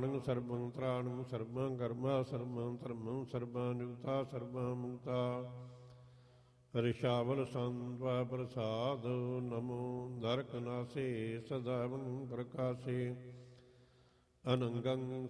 ਪ੍ਰਾਣੰ ਸਰਬੰ ਤ੍ਰਾਣੰ ਸਰਬੰ ਕਰਮਾ ਸਰਬੰ ਧਰਮੰ ਸਰਬੰ ਨਿਗਤਾ ਸਰਬੰ ਮੁਕਤਾ ਰਿਸ਼ਾਵਲ ਸੰਤਵਾ ਪ੍ਰਸਾਦ ਨਮੋ ਦਰਕ ਨਾਸੇ ਸਦਾਵੰ ਪ੍ਰਕਾਸੇ ਅਨੰਗੰ